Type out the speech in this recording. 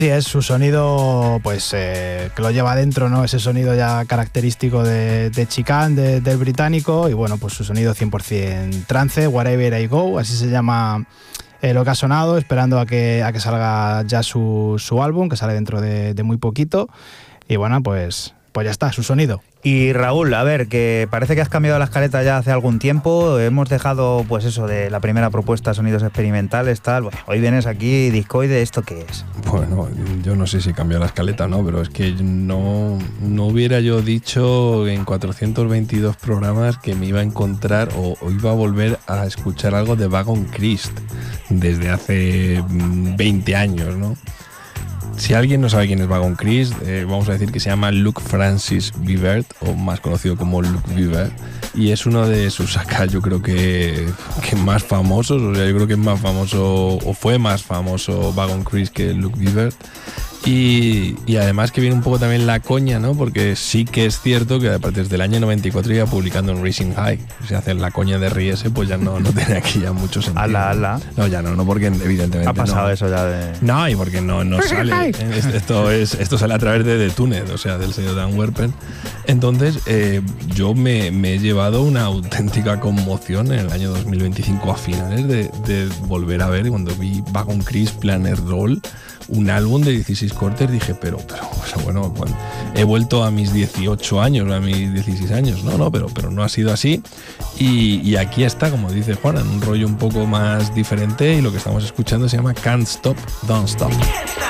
Sí, es su sonido, pues que lo lleva dentro, ¿no? Ese sonido ya característico de Chicane, del británico, y bueno, pues su sonido 100% trance, Wherever I Go, así se llama lo que ha sonado, esperando a que salga ya su álbum, que sale dentro de muy poquito, y bueno, pues ya está, su sonido. Y Raúl, a ver, que parece que has cambiado la escaleta ya hace algún tiempo, hemos dejado pues eso de la primera propuesta, sonidos experimentales, tal, bueno, hoy vienes aquí, Discoide, ¿esto qué es? Bueno, yo no sé si cambió la escaleta o no, pero es que no hubiera yo dicho en 422 programas que me iba a encontrar o iba a volver a escuchar algo de Wagon Christ desde hace 20 años, ¿no? Si alguien no sabe quién es Wagon Christ, vamos a decir que se llama Luke Francis Vivert, o más conocido como Luke Vivert, y es uno de sus acá, yo creo que más famosos, o sea, yo creo que es más famoso, o fue más famoso Wagon Christ que Luke Vivert. Y además que viene un poco también la coña, ¿no? Porque sí que es cierto que desde el año 94 iba publicando en Racing High. Si hacen la coña de ríese, pues ya no tiene aquí ya mucho sentido. Ala. No, ya no, porque evidentemente ha pasado no. Eso ya de... No, y porque no sale. Esto sale a través de The Tunet, o sea, del sello Dan Werpen. Entonces, yo me he llevado una auténtica conmoción en el año 2025 a finales de volver a ver, cuando vi Wagon Christ Planet Roll, un álbum de 16 cortes, dije, pero o sea, bueno, he vuelto a mis 18 años, a mis 16 años, pero no ha sido así, y aquí está, como dice Juan, en un rollo un poco más diferente, y lo que estamos escuchando se llama Can't Stop, Don't Stop.